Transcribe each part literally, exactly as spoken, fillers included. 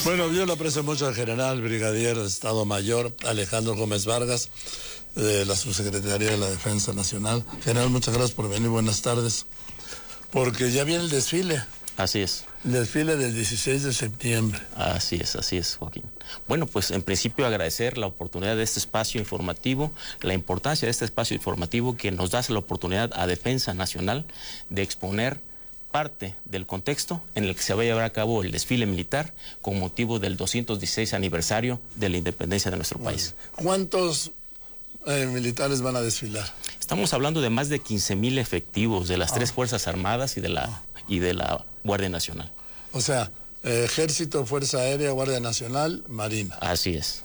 Bueno, yo le aprecio mucho al general brigadier de Estado Mayor Alejandro Gómez Vargas, de la Subsecretaría de la Defensa Nacional. General, muchas gracias por venir, buenas tardes. Porque ya viene el desfile. Así es. El desfile del dieciséis de septiembre. Así es, así es, Joaquín. Bueno, pues en principio agradecer la oportunidad de este espacio informativo, la importancia de este espacio informativo que nos da la oportunidad a Defensa Nacional de exponer parte del contexto en el que se va a llevar a cabo el desfile militar con motivo del doscientos dieciséis aniversario de la independencia de nuestro país. ¿Cuántos eh, militares van a desfilar? Estamos hablando de más de quince mil efectivos de las ah. tres Fuerzas Armadas y de la, ah. y de la Guardia Nacional. O sea, eh, Ejército, Fuerza Aérea, Guardia Nacional, Marina. Así es.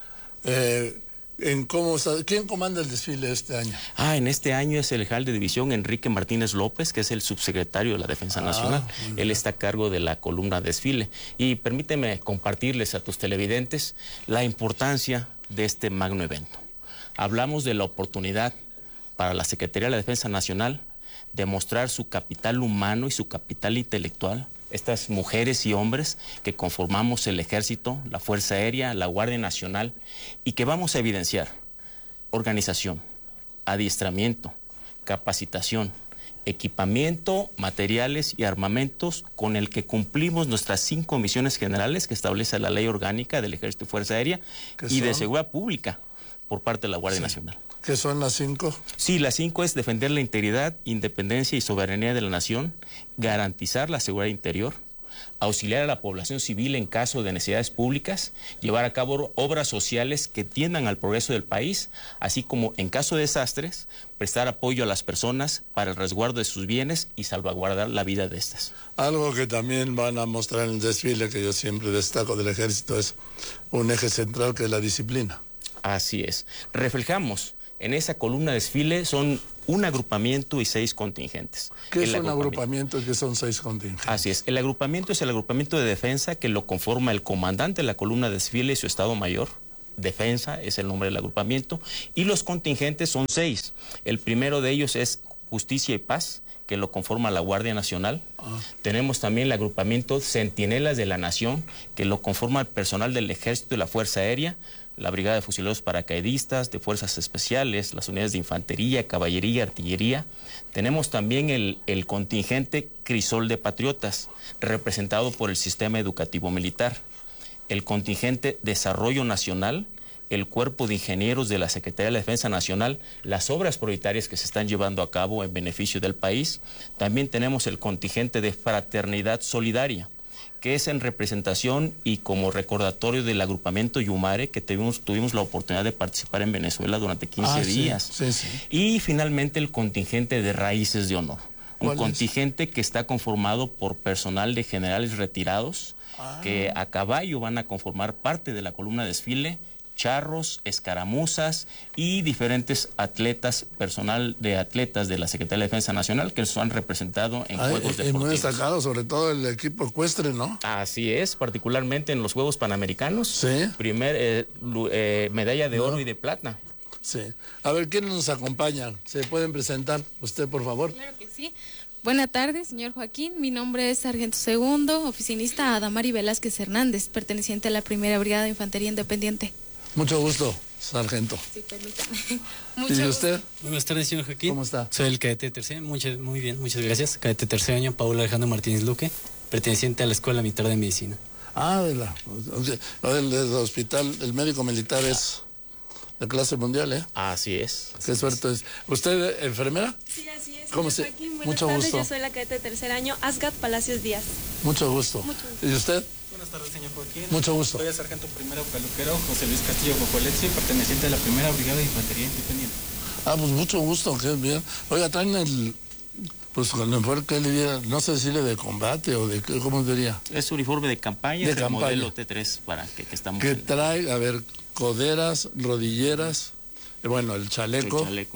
Eh, ¿en cómo, ¿Quién comanda el desfile este año? Ah, en este año es el general de división Enrique Martínez López, que es el subsecretario de la Defensa ah, Nacional. Él está a cargo de la columna desfile. Y permíteme compartirles a tus televidentes la importancia de este magno evento. Hablamos de la oportunidad para la Secretaría de la Defensa Nacional de mostrar su capital humano y su capital intelectual, estas mujeres y hombres que conformamos el Ejército, la Fuerza Aérea, la Guardia Nacional, y que vamos a evidenciar organización, adiestramiento, capacitación, equipamiento, materiales y armamentos con el que cumplimos nuestras cinco misiones generales que establece la Ley Orgánica del Ejército y Fuerza Aérea y de Seguridad Pública por parte de la Guardia sí. Nacional. ¿Qué son las cinco? Sí, las cinco es defender la integridad, independencia y soberanía de la nación, garantizar la seguridad interior, auxiliar a la población civil en caso de necesidades públicas, llevar a cabo obras sociales que tiendan al progreso del país, así como en caso de desastres, prestar apoyo a las personas para el resguardo de sus bienes y salvaguardar la vida de estas. Algo que también van a mostrar en el desfile, que yo siempre destaco del Ejército, es un eje central que es la disciplina. Así es. Reflejamos en esa columna de desfile son un agrupamiento y seis contingentes. ¿Qué es un agrupamiento y qué son seis contingentes? Así es. El agrupamiento es el agrupamiento de defensa que lo conforma el comandante de la columna de desfile y su Estado Mayor. Defensa es el nombre del agrupamiento. Y los contingentes son seis. El primero de ellos es Justicia y Paz, que lo conforma la Guardia Nacional. Ah. Tenemos también el agrupamiento Centinelas de la Nación, que lo conforma el personal del Ejército y la Fuerza Aérea, la Brigada de Fusileros Paracaidistas, de Fuerzas Especiales, las unidades de Infantería, Caballería, Artillería. Tenemos también el, el contingente Crisol de Patriotas, representado por el Sistema Educativo Militar. El contingente Desarrollo Nacional, el Cuerpo de Ingenieros de la Secretaría de la Defensa Nacional, las obras prioritarias que se están llevando a cabo en beneficio del país. También tenemos el contingente de Fraternidad Solidaria, que es en representación y como recordatorio del agrupamiento Yumare, que tuvimos, tuvimos la oportunidad de participar en Venezuela durante quince ah, días. Sí, sí, sí. Y finalmente el contingente de Raíces de Honor, un contingente es? que está conformado por personal de generales retirados, ah. que a caballo van a conformar parte de la columna de desfile, charros, escaramuzas y diferentes atletas, personal de atletas de la Secretaría de Defensa Nacional que los han representado en Ay, Juegos es Deportivos. Muy destacado, sobre todo el equipo ecuestre, ¿no? Así es, particularmente en los Juegos Panamericanos. Sí. Primer eh, eh, medalla de no. oro y de plata. Sí. A ver, ¿quiénes nos acompañan? ¿Se pueden presentar usted, por favor? Claro que sí. Buenas tardes, señor Joaquín. Mi nombre es Sargento Segundo, oficinista Adamari Velázquez Hernández, perteneciente a la Primera Brigada de Infantería Independiente. Mucho gusto, sargento. Sí, permítame. Mucho ¿Y usted? Gusto. Buenas tardes, señor Joaquín. ¿Cómo está? Soy el cadete tercer, muchas, muy bien, muchas gracias. Cadete tercer año, Paula Alejandro Martínez Luque, perteneciente a la Escuela Militar de Medicina. Ah, de la, o sea, del, del hospital, el médico militar es de clase mundial, ¿eh? Así es. Qué suerte es. ¿Usted, enfermera? Sí, así es. ¿Cómo se? Joaquín, buenas Mucho tardes, gusto. Yo soy la cadete de tercer año, Asgat Palacios Díaz. Mucho gusto. Mucho gusto. ¿Y usted? Buenas tardes, señor Joaquín. Mucho gusto. Soy el sargento primero peluquero José Luis Castillo Cocoletzi, perteneciente a la Primera Brigada de Infantería Independiente. Ah, pues mucho gusto, qué bien. Oiga, traen el, pues con el uniforme que le diera, no sé si le de combate o de, ¿cómo diría? Es uniforme de campaña, de es el campaña. modelo T tres para que, que estamos... Que en... trae, a ver, coderas, rodilleras, bueno, el chaleco. El chaleco.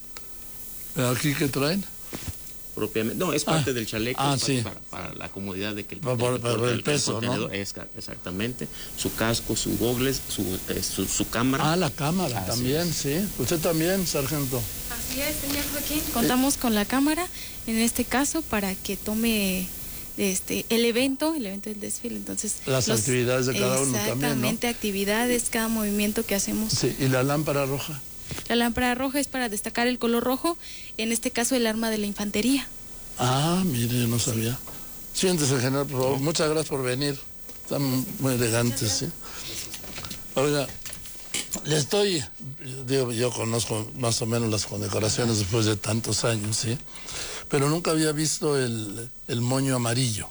¿Aquí qué traen? Propiamente, no, es parte ah, del chaleco ah, para, sí. para, para la comodidad de que el, para, para, para el, el peso, ¿no? Es, exactamente, su casco, su gogles, su, eh, su, su cámara. Ah, la cámara Así también, es. sí. Usted también, sargento. Así es, señor Joaquín. Contamos con la cámara, en este caso, para que tome este el evento, el evento del desfile. Entonces, las los, actividades de cada uno también, ¿no? Exactamente, actividades, cada movimiento que hacemos. Sí, ¿y la lámpara roja? La lámpara roja es para destacar el color rojo, en este caso el arma de la infantería. Ah, mire, yo no sabía. Siéntese, general, por favor. Muchas gracias por venir. Están muy elegantes, ¿sí? Oiga, le estoy, digo, yo conozco más o menos las condecoraciones después de tantos años, ¿sí? Pero nunca había visto el, el moño amarillo.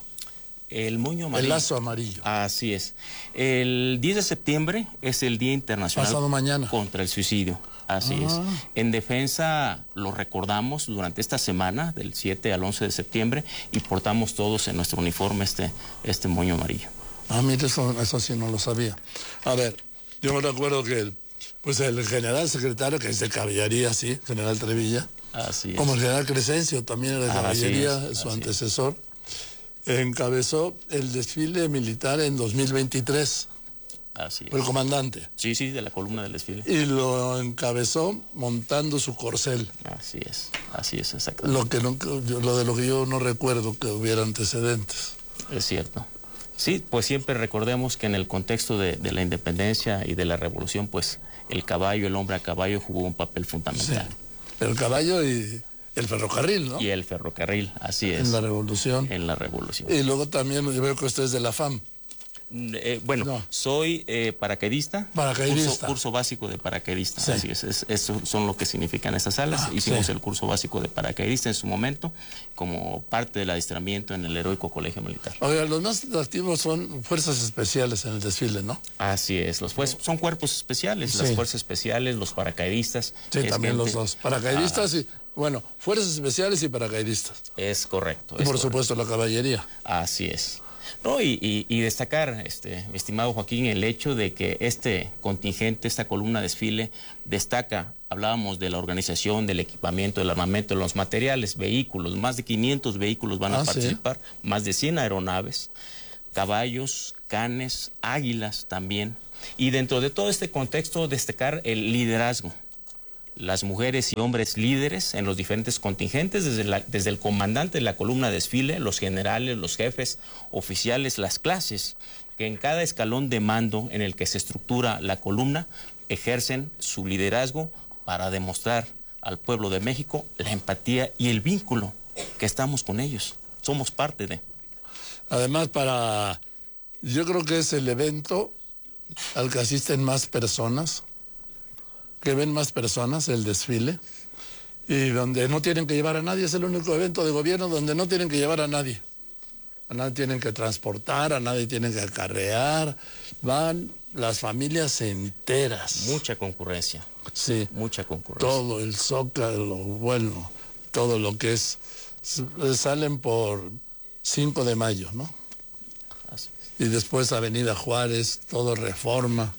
El moño amarillo. El lazo amarillo. Así es. El diez de septiembre es el Día Internacional Pasado mañana. Contra el Suicidio. Así ah. es. En defensa lo recordamos durante esta semana, del siete al once de septiembre, y portamos todos en nuestro uniforme este, este moño amarillo. Ah, mire, eso, eso sí no lo sabía. A ver, yo me recuerdo que el, pues el general secretario, que es de caballería, sí, general Trevilla, así es. Como el general Crescencio, también era de caballería, es, su antecesor, es. encabezó el desfile militar en dos mil veintitrés. Así es. El comandante. Sí, sí, de la columna del desfile. Y lo encabezó montando su corcel. Así es, así es, exactamente. Lo, que no, lo de lo que yo no recuerdo que hubiera antecedentes. Es cierto. Sí, pues siempre recordemos que en el contexto de, de la independencia y de la revolución, pues el caballo, el hombre a caballo jugó un papel fundamental. Sí. El caballo y el ferrocarril, ¿no? Y el ferrocarril, así es. En la revolución. En la revolución. Y luego también yo veo que usted es de la F A M. Eh, bueno, no. soy eh, paracaidista, paracaidista. Curso, curso básico de paracaidista, sí. así es, es, eso son lo que significan estas salas. Ah, Hicimos sí. el curso básico de paracaidista en su momento, como parte del adiestramiento en el heroico colegio militar. Oiga, los más activos son fuerzas especiales en el desfile, ¿no? Así es, los pues, son cuerpos especiales, sí. las fuerzas especiales, los paracaidistas. Sí, también gente, los dos, paracaidistas ah, y, bueno, fuerzas especiales y paracaidistas. Es correcto. Y es por correcto. supuesto la caballería. Así es. No, y, y, y destacar, este, mi estimado Joaquín, el hecho de que este contingente, esta columna desfile, destaca, hablábamos de la organización, del equipamiento, del armamento, de los materiales, vehículos, más de quinientos vehículos van a ah, participar, ¿sí? Más de cien aeronaves, caballos, canes, águilas también. Y dentro de todo este contexto, destacar el liderazgo. Las mujeres y hombres líderes en los diferentes contingentes, desde, la, desde el comandante de la columna de desfile, los generales, los jefes, oficiales, las clases, que en cada escalón de mando en el que se estructura la columna, ejercen su liderazgo para demostrar al pueblo de México la empatía y el vínculo que estamos con ellos. Somos parte de. Además, para, yo creo que es el evento al que asisten más personas, que ven más personas el desfile, y donde no tienen que llevar a nadie. Es el único evento de gobierno donde no tienen que llevar a nadie. A nadie tienen que transportar, a nadie tienen que acarrear. Van las familias enteras. Mucha concurrencia. Sí. Mucha concurrencia. Todo el Zócalo, bueno, todo lo que es. Salen por cinco de mayo, ¿no? Así es. Y después Avenida Juárez, todo Reforma.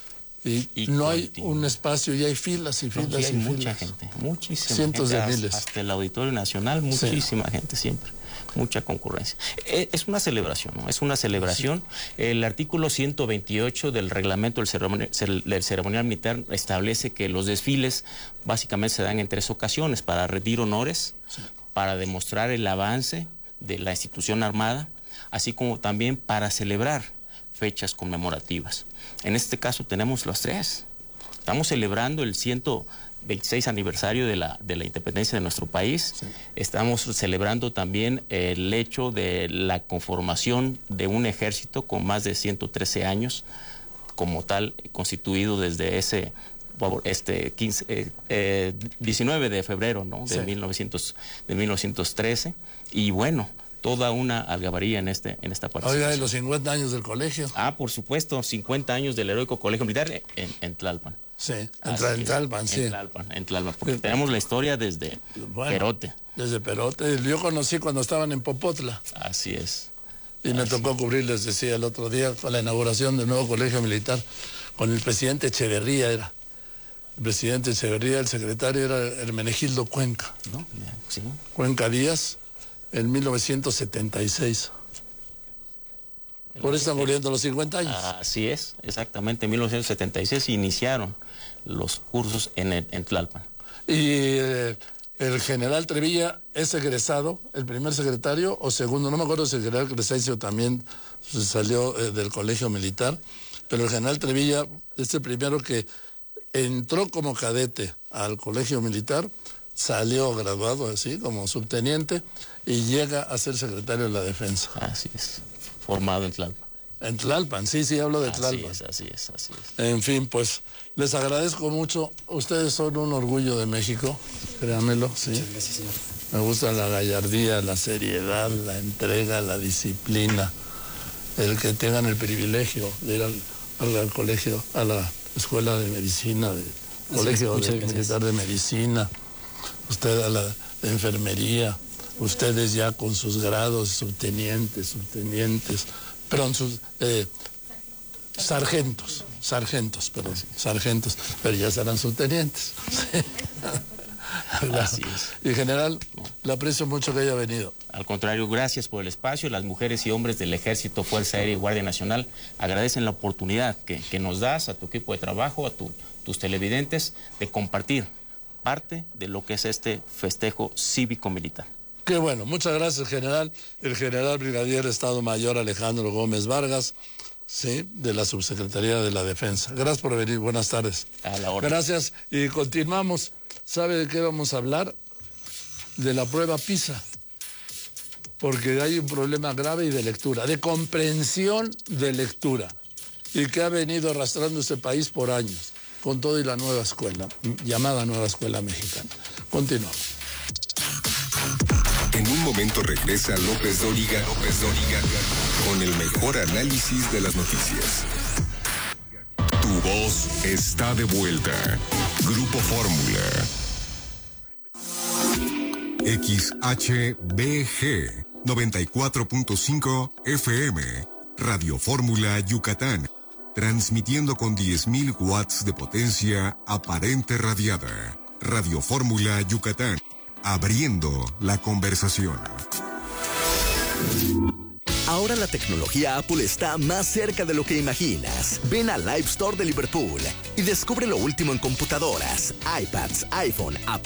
Y, y no hay un espacio y hay filas y filas no, sí, hay y mucha filas. gente, muchísima cientos gente, de miles. Hasta el Auditorio Nacional, muchísima sí. gente siempre, mucha concurrencia. Es una celebración, ¿no? Es una celebración. Sí. El artículo ciento veintiocho del reglamento del ceremonial, del ceremonial militar establece que los desfiles básicamente se dan en tres ocasiones: para rendir honores, sí. para demostrar el avance de la institución armada, así como también para celebrar fechas conmemorativas. En este caso tenemos los tres. Estamos celebrando el ciento veintiséis aniversario de la, de la independencia de nuestro país. Sí. Estamos celebrando también el hecho de la conformación de un ejército con más de ciento trece años, como tal, constituido desde ese este quince, eh, eh, diecinueve de febrero, ¿no? de, sí. mil novecientos, de mil novecientos trece. Y bueno, toda una algarabía en este en esta participación. Oiga, ¿y los cincuenta años del colegio? Ah, por supuesto, cincuenta años del heroico colegio militar en, en Tlalpan. Sí, en, en Tlalpan, sí. En Tlalpan, en Tlalpan, porque sí. tenemos la historia desde bueno, Perote. Desde Perote. Yo conocí cuando estaban en Popotla. Así es. Y Así me tocó es. cubrir, les decía el otro día, con la inauguración del nuevo colegio militar, con el presidente Echeverría era. El presidente Echeverría, el secretario era Hermenegildo Cuenca, ¿no? Sí. Cuenca Díaz. En mil novecientos setenta y seis. Por eso están muriendo los cincuenta años. Así es, exactamente. En mil novecientos setenta y seis iniciaron los cursos en, el, en Tlalpan. Y eh, el general Trevilla es egresado, el primer secretario o segundo, no me acuerdo si el general Crescencio también salió eh, del colegio militar, pero el general Trevilla es el primero que entró como cadete al colegio militar, salió graduado así como subteniente y llega a ser secretario de la defensa. Así es, formado en Tlalpan. En Tlalpan, sí, sí, hablo de Así Tlalpan. es, así es, así es. En fin, pues les agradezco mucho. Ustedes son un orgullo de México, créanmelo, sí. Muchas gracias, señor. Me gusta la gallardía, la seriedad, la entrega, la disciplina, el que tengan el privilegio de ir al, al, al colegio, a la escuela de medicina, de colegio de, militar de medicina, usted a la de enfermería, ustedes ya con sus grados, subtenientes, subtenientes, perdón, sus eh, sargentos, sargentos, perdón, sargentos, pero ya serán subtenientes. Así es. Y general, le aprecio mucho que haya venido. Al contrario, gracias por el espacio. Las mujeres y hombres del Ejército, Fuerza Aérea y Guardia Nacional agradecen la oportunidad que, que nos das a tu equipo de trabajo, a tu, tus televidentes, de compartir parte de lo que es este festejo cívico-militar. Qué bueno, muchas gracias, general. El general brigadier Estado Mayor Alejandro Gómez Vargas, sí, de la Subsecretaría de la Defensa. Gracias por venir, buenas tardes. A la hora. Gracias, y continuamos. ¿Sabe de qué vamos a hablar? De la prueba PISA, porque hay un problema grave y de lectura, de comprensión de lectura, y que ha venido arrastrando este país por años, con todo y la nueva escuela, llamada Nueva Escuela Mexicana. Continuamos. En un momento regresa López Dóriga, López Dóriga, con el mejor análisis de las noticias. Tu voz está de vuelta. Grupo Fórmula. X H B G noventa y cuatro punto cinco F M. Radio Fórmula Yucatán. Transmitiendo con diez mil watts de potencia aparente radiada. Radio Fórmula Yucatán. Abriendo la conversación. Ahora la tecnología Apple está más cerca de lo que imaginas. Ven al Live Store de Liverpool y descubre lo último en computadoras, iPads, iPhone, Apple